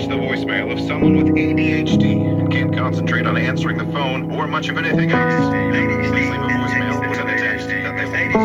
reached the voicemail of someone with ADHD and can't concentrate on answering the phone or much of anything else. Please leave a voicemail with an text that they will